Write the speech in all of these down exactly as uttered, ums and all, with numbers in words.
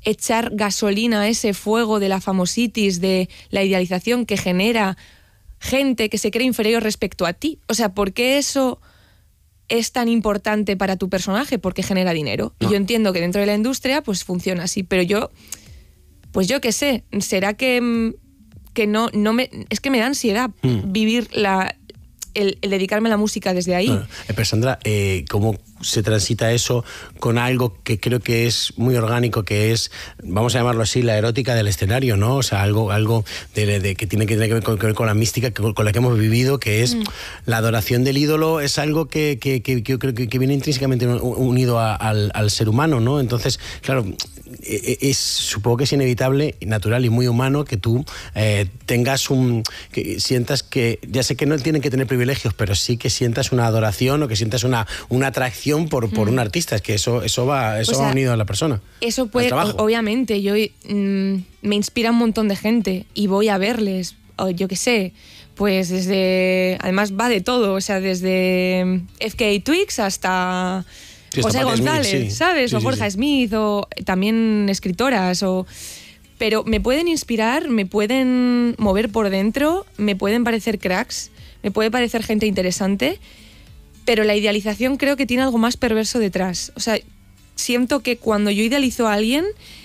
echar gasolina a ese fuego de la famositis, de la idealización que genera gente que se cree inferior respecto a ti? O sea, ¿por qué eso es tan importante para tu personaje? Porque genera dinero. No. Y yo entiendo que dentro de la industria pues funciona así, pero yo, pues yo qué sé, ¿será que, que no, no me... Es que me da ansiedad mm. vivir la... El, el dedicarme a la música desde ahí. Bueno, eh, pero Sandra, eh, ¿cómo se transita eso con algo que creo que es muy orgánico, que es, vamos a llamarlo así, la erótica del escenario, ¿no? O sea, algo, algo de, de, que tiene que ver con, con, con la mística que, con la que hemos vivido, que es mm. la adoración del ídolo, es algo que, que, que, que yo creo que, que viene intrínsecamente unido a, al, al ser humano, ¿no? Entonces, claro, es, supongo que es inevitable, natural y muy humano que tú eh, tengas un... que sientas que, ya sé que no tienen que tener privilegios, pero sí que sientas una adoración o que sientas una, una atracción por, por mm. un artista. Es que eso, eso va, eso o sea, va unido a la persona. Eso puede, obviamente, yo mmm, me inspira un montón de gente y voy a verles, o yo qué sé, pues desde, además va de todo, o sea, desde F K Twigs hasta sí, José González, Smith, sí. ¿sabes? Sí, o Jorge sí, sí. Smith, o también escritoras, o... Pero me pueden inspirar, me pueden mover por dentro, me pueden parecer cracks, me puede parecer gente interesante, pero la idealización creo que tiene algo más perverso detrás. O sea, siento que cuando yo idealizo a alguien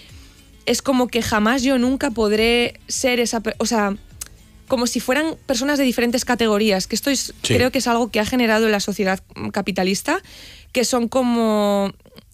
es como que jamás yo nunca podré ser esa... O sea, como si fueran personas de diferentes categorías, que esto es, sí. creo que es algo que ha generado la sociedad capitalista, que son como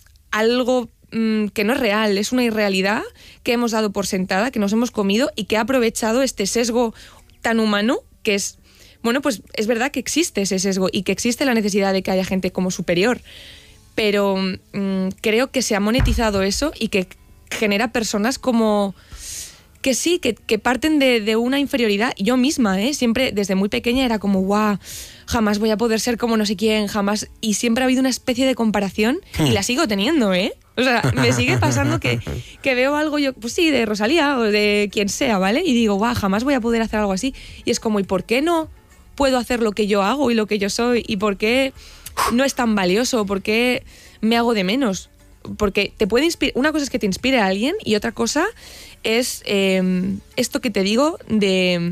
algo mmm, que no es real, es una irrealidad que hemos dado por sentada, que nos hemos comido y que ha aprovechado este sesgo tan humano que es... Bueno, pues es verdad que existe ese sesgo y que existe la necesidad de que haya gente como superior, pero mmm, creo que se ha monetizado eso y que genera personas como... que sí, que, que parten de, de una inferioridad. Yo misma, ¿eh? Siempre, desde muy pequeña, era como, guau, jamás voy a poder ser como no sé quién, jamás... Y siempre ha habido una especie de comparación y la sigo teniendo, ¿eh? O sea, me sigue pasando que, que veo algo, yo, pues sí, de Rosalía o de quien sea, ¿vale? Y digo, guau, jamás voy a poder hacer algo así. Y es como, ¿y por qué no puedo hacer lo que yo hago y lo que yo soy? ¿Y por qué no es tan valioso? ¿Por qué me hago de menos? Porque te puede inspirar... Una cosa es que te inspire a alguien y otra cosa es eh, esto que te digo de,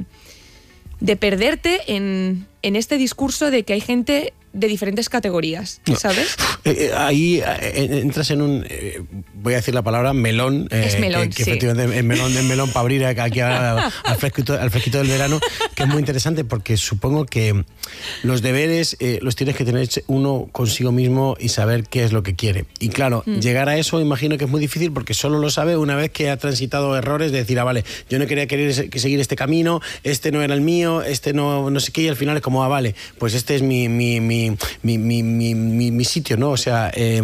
de perderte en, en este discurso de que hay gente de diferentes categorías, ¿sabes? No. Eh, ahí eh, entras en un, eh, voy a decir la palabra, melón. Eh, es melón, que, que sí. efectivamente es melón, es melón para abrir aquí al, al, fresquito, al fresquito del verano, que es muy interesante porque supongo que los deberes eh, los tienes que tener uno consigo mismo y saber qué es lo que quiere. Y claro, mm. llegar a eso imagino que es muy difícil porque solo lo sabe una vez que ha transitado errores de decir, ah, vale, yo no quería querer que seguir este camino, este no era el mío, este no, no sé qué, y al final es como, ah, vale, pues este es mi... mi, mi Mi, mi, mi, mi, mi sitio, ¿no? O sea, eh,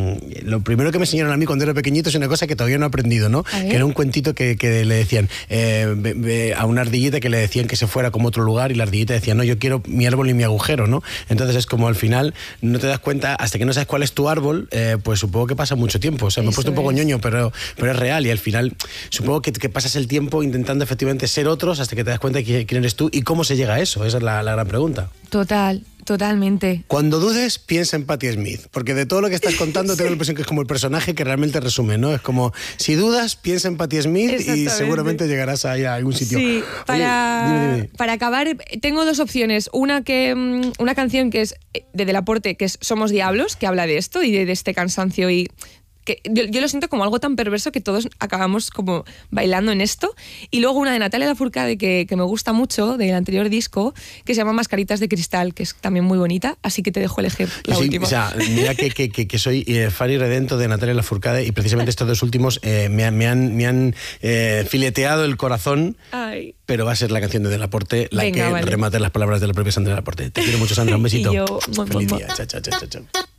lo primero que me enseñaron a mí cuando era pequeñito es una cosa que todavía no he aprendido, ¿no? Que era un cuentito que, que le decían eh, be, be, a una ardillita que le decían que se fuera como otro lugar y la ardillita decía, no, yo quiero mi árbol y mi agujero, ¿no? Entonces es como al final no te das cuenta, hasta que no sabes cuál es tu árbol, eh, pues supongo que pasa mucho tiempo. O sea, me he puesto un poco es. ñoño, pero, pero es real y al final supongo que, que pasas el tiempo intentando efectivamente ser otros hasta que te das cuenta de quién eres tú y cómo se llega a eso. Esa es la, la gran pregunta. Total. Totalmente. Cuando dudes, piensa en Patti Smith, porque de todo lo que estás contando sí. tengo la impresión que es como el personaje que realmente resume, ¿no? Es como, si dudas, piensa en Patti Smith y seguramente llegarás ahí a algún sitio. Sí, para, Oye, dime, dime. para acabar, tengo dos opciones. Una que una canción que es de Delaporte, que es Somos Diablos, que habla de esto y de, de este cansancio y... Que yo, yo lo siento como algo tan perverso que todos acabamos como bailando en esto. Y luego una de Natalia Lafourcade que, que me gusta mucho, del anterior disco, que se llama Mascaritas de Cristal, que es también muy bonita, así que te dejo elegir la sí, última. O sea, mira que, que, que, que soy eh, fan y redento de Natalia Lafourcade y precisamente estos dos últimos eh, me, me han, me han eh, fileteado el corazón. Ay. Pero va a ser la canción de Delaporte la Venga, que vale. remate las palabras de la propia Sandra Delaporte. Te quiero mucho, Sandra, un besito. Y yo, Feliz día. Chao, chao, chao, chao.